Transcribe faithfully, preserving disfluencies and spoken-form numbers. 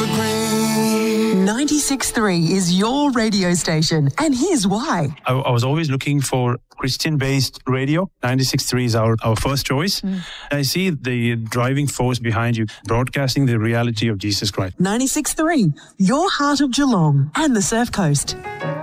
agree. ninety-six point three is your radio station, and here's why. I, I was always looking for Christian-based radio. ninety-six point three is our, our first choice. Mm. I see the driving force behind you, broadcasting the reality of Jesus Christ. ninety-six point three, your heart of Geelong and the Surf Coast.